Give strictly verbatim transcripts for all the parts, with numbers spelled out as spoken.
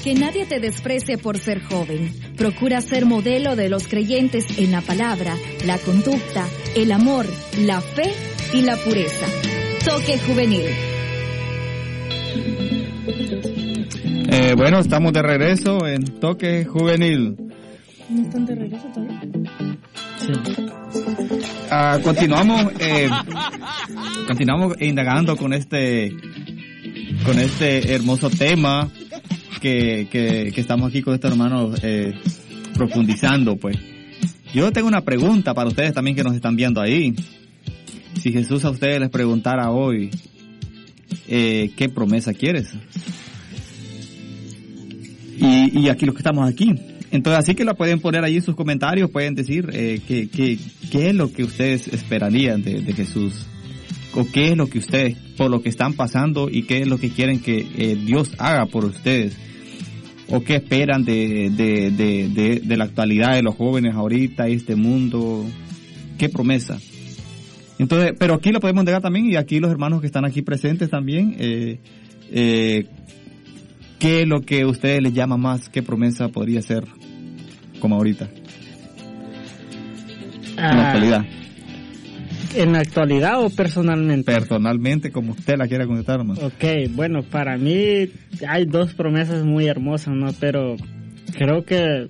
Que nadie te desprecie por ser joven. Procura ser modelo de los creyentes en la palabra, la conducta, el amor, la fe y la pureza. Toque Juvenil. Eh, bueno, estamos de regreso en Toque Juvenil. ¿No están de regreso todavía? Sí. Uh, continuamos, eh, continuamos indagando con este, con este hermoso tema que, que, que estamos aquí con estos hermanos eh, profundizando, pues. Yo tengo una pregunta para ustedes también que nos están viendo ahí. Si Jesús a ustedes les preguntara hoy, eh, ¿qué promesa quieres? Y, y aquí los que estamos aquí. Entonces, así que la pueden poner allí en sus comentarios, pueden decir eh, qué, qué, qué es lo que ustedes esperarían de, de Jesús, o qué es lo que ustedes, por lo que están pasando, y qué es lo que quieren que eh, Dios haga por ustedes, o qué esperan de, de, de, de, de la actualidad de los jóvenes ahorita, este mundo, qué promesa. Entonces, pero aquí lo podemos negar también, y aquí los hermanos que están aquí presentes también, eh, eh, ¿qué es lo que a ustedes les llama más? ¿Qué promesa podría ser como ahorita? Ah, en la actualidad. ¿En la actualidad o personalmente? Personalmente, como usted la quiera contestar, hermano. Ok, bueno, para mí hay dos promesas muy hermosas, ¿no? Pero creo que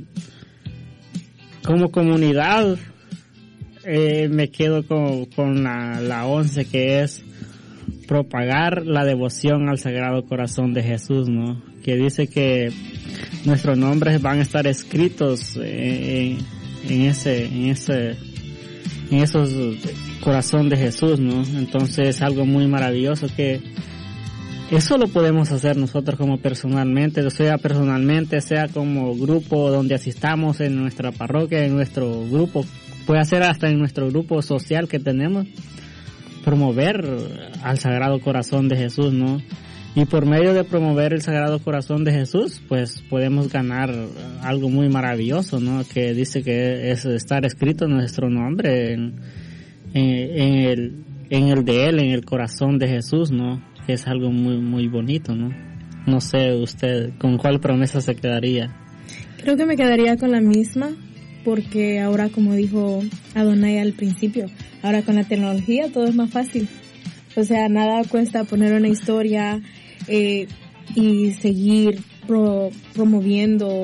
como comunidad eh, me quedo con, con la, la once, que es propagar la devoción al Sagrado Corazón de Jesús, ¿no? Que dice que nuestros nombres van a estar escritos en, en ese, en ese, en esos corazón de Jesús, ¿no? Entonces es algo muy maravilloso, que eso lo podemos hacer nosotros como personalmente, sea personalmente, sea como grupo donde asistamos en nuestra parroquia, en nuestro grupo, puede ser hasta en nuestro grupo social que tenemos, promover al Sagrado Corazón de Jesús, ¿no? Y por medio de promover el Sagrado Corazón de Jesús, pues podemos ganar algo muy maravilloso, ¿no? Que dice que es estar escrito nuestro nombre en, en, en el en el de Él, en el corazón de Jesús, ¿no? Que es algo muy muy bonito, ¿no? No sé usted, ¿con cuál promesa se quedaría? Creo que me quedaría con la misma, porque ahora, como dijo Adonai al principio, ahora con la tecnología todo es más fácil. O sea, nada cuesta poner una historia eh, y seguir pro, promoviendo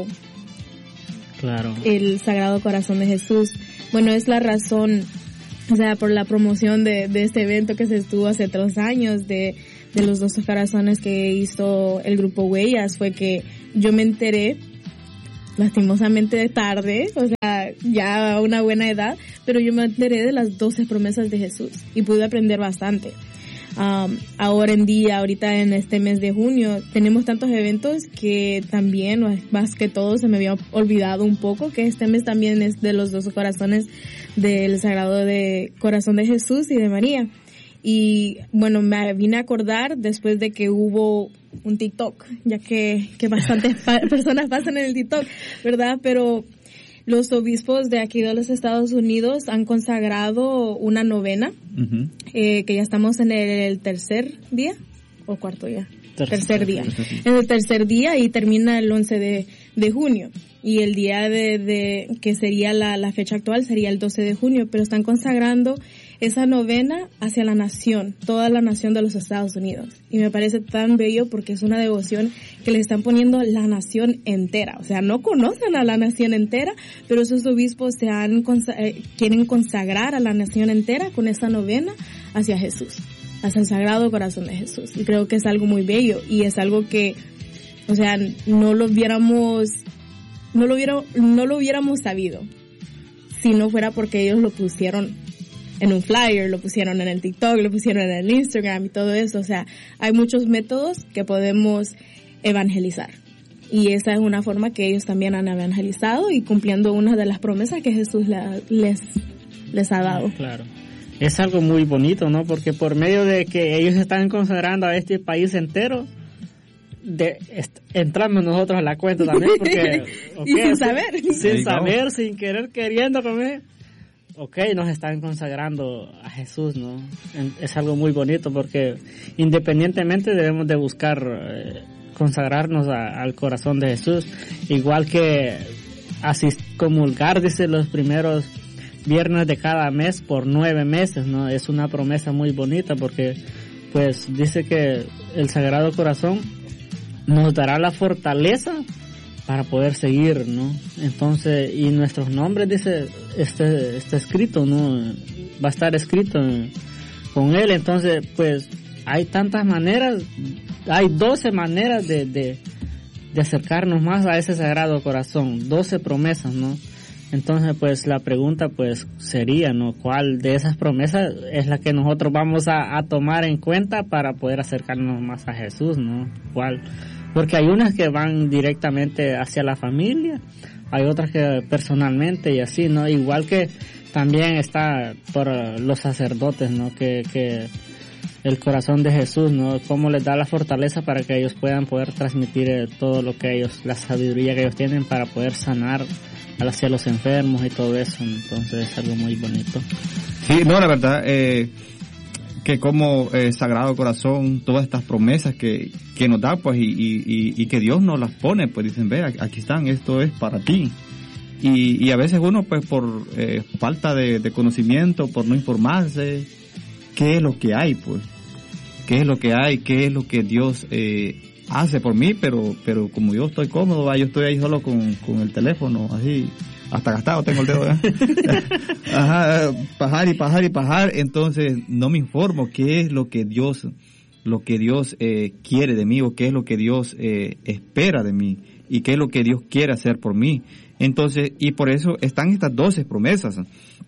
claro. el Sagrado Corazón de Jesús. Bueno, es la razón, o sea, por la promoción de, de este evento que se estuvo hace tres años, de, de los doce corazones que hizo el grupo Huellas, fue que yo me enteré lastimosamente tarde, o sea, ya a una buena edad, pero yo me enteré de las doce promesas de Jesús y pude aprender bastante. Um, ahora en día, ahorita en este mes de junio, tenemos tantos eventos que también, más que todo, se me había olvidado un poco que este mes también es de los doce corazones del Sagrado de Corazón de Jesús y de María. Y bueno, me vine a acordar después de que hubo un TikTok, ya que, que bastantes pa- personas pasan en el TikTok, ¿verdad? Pero los obispos de aquí de los Estados Unidos han consagrado una novena, uh-huh. eh, que ya estamos en el, el tercer día, o cuarto día, tercer, tercer día, en el tercer día, y termina el once de junio. Y el día de, de que sería la, la fecha actual sería el doce de junio, pero están consagrando esa novena hacia la nación, toda la nación de los Estados Unidos. Y me parece tan bello porque es una devoción que le están poniendo la nación entera. O sea, no conocen a la nación entera, pero esos obispos se han eh, quieren consagrar a la nación entera con esa novena hacia Jesús, hacia el Sagrado Corazón de Jesús. Y creo que es algo muy bello y es algo que, o sea, no lo hubiéramos, no lo hubiera, no lo hubiéramos sabido si no fuera porque ellos lo pusieron en un flyer, lo pusieron en el TikTok, lo pusieron en el Instagram y todo eso. O sea, hay muchos métodos que podemos evangelizar. Y esa es una forma que ellos también han evangelizado y cumpliendo una de las promesas que Jesús la, les, les ha dado. Claro. Es algo muy bonito, ¿no? Porque por medio de que ellos están consagrando a este país entero, de est- entramos nosotros a la cuenta también, porque okay, y sin saber. Sin saber, sin querer, queriendo comer. Ok, nos están consagrando a Jesús, ¿no? Es algo muy bonito porque independientemente debemos de buscar eh, consagrarnos a, al corazón de Jesús, igual que asist, comulgar, dice, los primeros viernes de cada mes por nueve meses, ¿no? Es una promesa muy bonita porque, pues, dice que el Sagrado Corazón nos dará la fortaleza para poder seguir, ¿no? Entonces, y nuestros nombres, dice, está, está escrito, ¿no? Va a estar escrito con él. Entonces, pues, hay tantas maneras, hay doce maneras de, de, de acercarnos más a ese Sagrado Corazón, doce promesas, ¿no? Entonces, pues, la pregunta, pues, sería, ¿no? ¿Cuál de esas promesas es la que nosotros vamos a, a tomar en cuenta para poder acercarnos más a Jesús, ¿no? ¿Cuál? Porque hay unas que van directamente hacia la familia, hay otras que personalmente y así, ¿no? Igual que también está por los sacerdotes, ¿no? Que, que el corazón de Jesús, ¿no? Cómo les da la fortaleza para que ellos puedan poder transmitir eh, todo lo que ellos, la sabiduría que ellos tienen para poder sanar hacia los enfermos y todo eso. Entonces es algo muy bonito. Sí, no, la verdad, eh, que como eh, Sagrado Corazón, todas estas promesas que, que nos da, pues, y, y, y que Dios nos las pone, pues dicen, ve, aquí están, esto es para ti. Y, y a veces uno, pues, por eh, falta de, de conocimiento, por no informarse, ¿qué es lo que hay, pues? ¿Qué es lo que hay? ¿Qué es lo que Dios eh, hace por mí? Pero pero como yo estoy cómodo, ¿va? Yo estoy ahí solo con, con el teléfono, así, hasta gastado tengo el dedo, ¿eh? Ajá, pajar y pajar y pajar, entonces no me informo qué es lo que Dios, lo que Dios eh, quiere de mí, o qué es lo que Dios eh, espera de mí, y qué es lo que Dios quiere hacer por mí. Entonces, y por eso están estas doce promesas.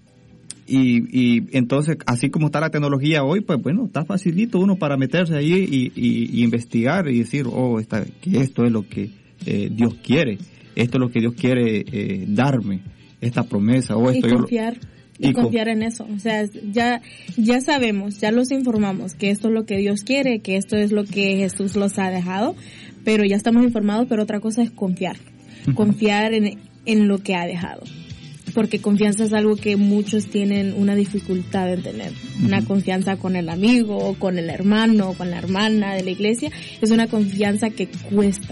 Y, y entonces, así como está la tecnología hoy, pues bueno, está facilito uno para meterse ahí y, y, y investigar y decir, oh, esta, que esto es lo que eh, Dios quiere, esto es lo que Dios quiere eh, darme, esta promesa, o esto y yo confiar, lo, y, y confiar con... en eso. O sea, ya, ya sabemos, ya los informamos que esto es lo que Dios quiere, que esto es lo que Jesús los ha dejado, pero ya estamos informados, pero otra cosa es confiar, uh-huh. confiar en, en lo que ha dejado. Porque confianza es algo que muchos tienen una dificultad en tener. Uh-huh. Una confianza con el amigo, con el hermano, con la hermana de la iglesia. Es una confianza que cuesta.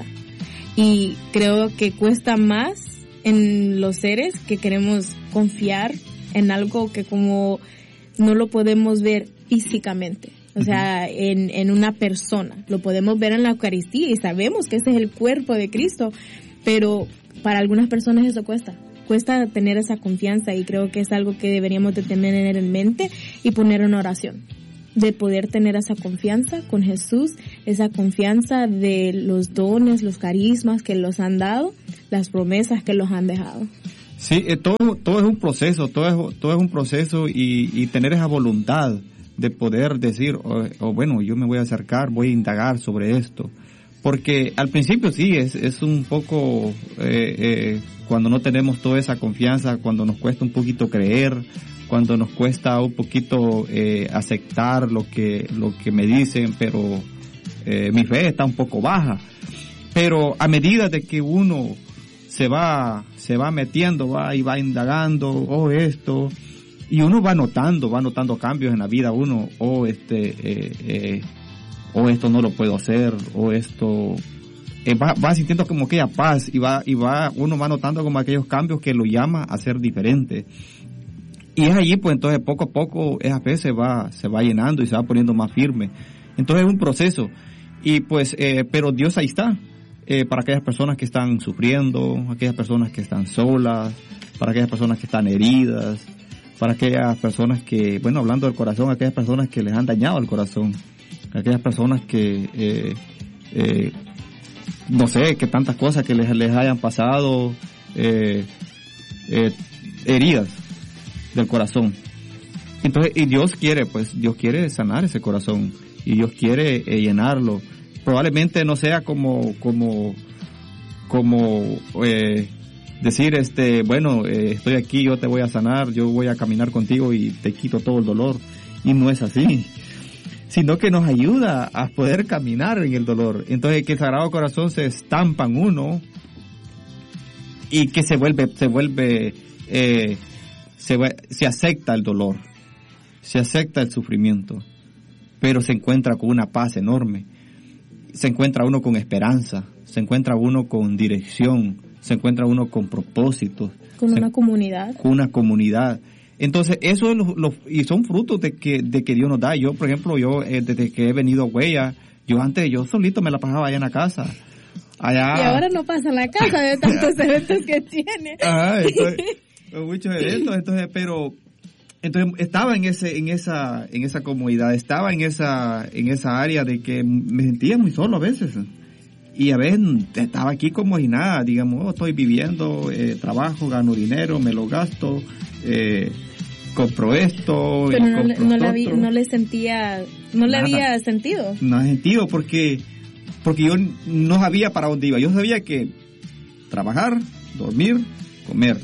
Y creo que cuesta más en los seres que queremos confiar en algo que como no lo podemos ver físicamente. O sea, en, en una persona. Lo podemos ver en la Eucaristía y sabemos que ese es el cuerpo de Cristo. Pero para algunas personas eso cuesta. Cuesta tener esa confianza, y creo que es algo que deberíamos de tener en mente y poner en oración, de poder tener esa confianza con Jesús, esa confianza de los dones, los carismas que los han dado, las promesas que los han dejado. Sí, eh, todo todo es un proceso, todo es todo es un proceso y, y tener esa voluntad de poder decir, oh, oh, bueno, yo me voy a acercar, voy a indagar sobre esto. Porque al principio sí, es, es un poco, eh, eh, cuando no tenemos toda esa confianza, cuando nos cuesta un poquito creer, cuando nos cuesta un poquito eh, aceptar lo que, lo que me dicen, pero eh, mi fe está un poco baja. Pero a medida de que uno se va, se va metiendo, va y va indagando, oh esto, y uno va notando, va notando cambios en la vida, uno, oh este, eh, eh, o esto no lo puedo hacer, o esto, eh, va, va sintiendo como aquella paz, y va, y va, uno va notando como aquellos cambios que lo llama a ser diferente. Y es allí, pues entonces poco a poco esa fe se va, se va llenando y se va poniendo más firme. Entonces es un proceso, y pues, eh, pero Dios ahí está, eh, para aquellas personas que están sufriendo, aquellas personas que están solas, para aquellas personas que están heridas, para aquellas personas que, bueno, hablando del corazón, aquellas personas que les han dañado el corazón, aquellas personas que, eh, eh, no sé, que tantas cosas que les, les hayan pasado, eh, eh, heridas del corazón. Entonces, y Dios quiere, pues, Dios quiere sanar ese corazón, y Dios quiere eh, llenarlo. Probablemente no sea como, como, como, eh, decir, este, bueno, eh, estoy aquí, yo te voy a sanar, yo voy a caminar contigo y te quito todo el dolor. Y no es así, sino que nos ayuda a poder caminar en el dolor. Entonces, que el Sagrado Corazón se estampa en uno y que se vuelve, se vuelve, eh, se, se acepta el dolor, se acepta el sufrimiento, pero se encuentra con una paz enorme. se encuentra uno con esperanza, se encuentra uno con dirección, se encuentra uno con propósitos. Con se, una comunidad. Con una comunidad. Entonces, eso es lo, lo, y son frutos de que, de que Dios nos da. Yo, por ejemplo, yo, eh, desde que he venido a Huella, yo antes, yo solito me la pasaba allá en la casa. Allá. Y ahora no pasa en la casa de tantos eventos que tiene. Ajá, entonces, muchos eventos, entonces, pero, entonces estaba en ese, en esa, en esa comodidad, estaba en esa, en esa área de que me sentía muy solo a veces. Y a veces estaba aquí como y nada, digamos, oh, estoy viviendo, eh, trabajo, gano dinero, me lo gasto, eh, compro esto. Pero y no, compro no, le, otro. no le sentía, no Nada. le había sentido. No había sentido porque, porque yo no sabía para dónde iba. Yo sabía que trabajar, dormir, comer.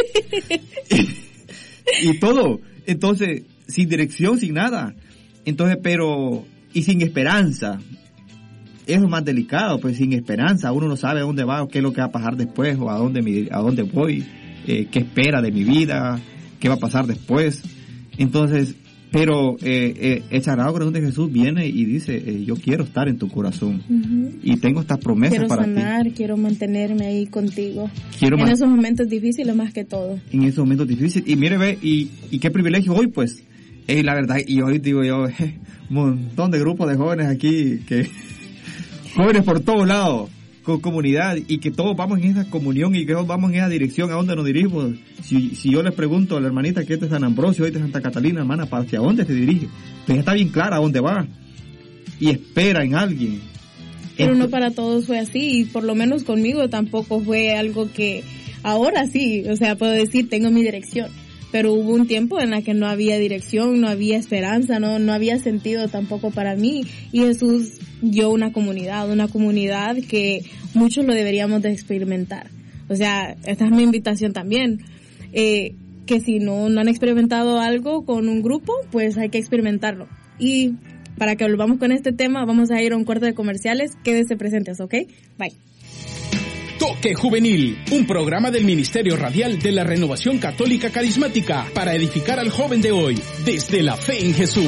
y, y todo. Entonces, sin dirección, sin nada. Entonces, pero, y sin esperanza. Es lo más delicado, pues sin esperanza. Uno no sabe a dónde va o qué es lo que va a pasar después o a dónde, me, a dónde voy, eh, qué espera de mi vida, qué va a pasar después. Entonces, pero eh, eh, el Sagrado Corazón de Jesús viene y dice, eh, yo quiero estar en tu corazón. Uh-huh. Y tengo estas promesas quiero para sanar, ti. Quiero mantenerme ahí contigo. Quiero en man- esos momentos difíciles más que todo. En esos momentos difíciles. Y mire, ve, y, y qué privilegio hoy, pues. Eh, la verdad, y hoy digo yo, eh, un montón de grupos de jóvenes aquí que... jóvenes por todos lados, con comunidad, y que todos vamos en esa comunión y que todos vamos en esa dirección a donde nos dirigimos. Si, si yo les pregunto a la hermanita que es de San Ambrosio, hoy de Santa Catalina, hermana, ¿para hacia dónde se dirige? Pues está bien clara a dónde va y espera en alguien. Pero Esto, no para todos fue así, y por lo menos conmigo tampoco fue algo que ahora sí, o sea, puedo decir, tengo mi dirección. Pero hubo un tiempo en la que no había dirección, no había esperanza, no, no había sentido tampoco para mí. Y Jesús dio una comunidad, una comunidad que muchos lo deberíamos de experimentar. O sea, esta es mi invitación también. Eh, que si no, no han experimentado algo con un grupo, pues hay que experimentarlo. Y para que volvamos con este tema, vamos a ir a un corte de comerciales. Quédense presentes, ¿ok? Bye. Toque Juvenil, un programa del Ministerio Radial de la Renovación Católica Carismática para edificar al joven de hoy desde la fe en Jesús.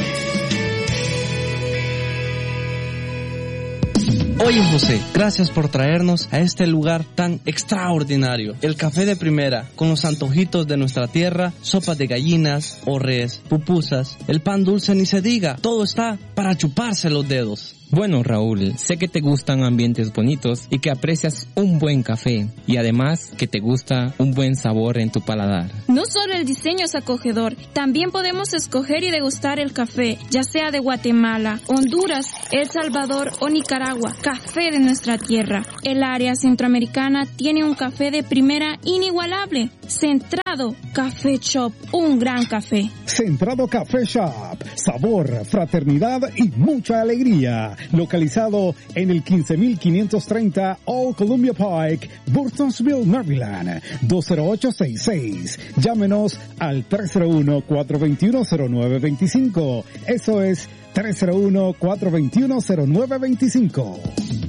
Oye José, gracias por traernos a este lugar tan extraordinario. El café de primera, con los antojitos de nuestra tierra, sopas de gallinas, orres, pupusas, el pan dulce ni se diga, todo está para chuparse los dedos. Bueno, Raúl, sé que te gustan ambientes bonitos y que aprecias un buen café y además que te gusta un buen sabor en tu paladar. No solo el diseño es acogedor, también podemos escoger y degustar el café, ya sea de Guatemala, Honduras, El Salvador o Nicaragua, café de nuestra tierra. El área centroamericana tiene un café de primera inigualable. Centrado Café Shop, un gran café. Centrado Café Shop, sabor, fraternidad y mucha alegría. Localizado en el quince mil quinientos treinta Old Columbia Pike, Burtonsville, Maryland, dos cero ocho seis seis. Llámenos al tres cero uno, cuatro dos uno, cero nueve dos cinco. Eso es tres cero uno, cuatro dos uno, cero nueve dos cinco.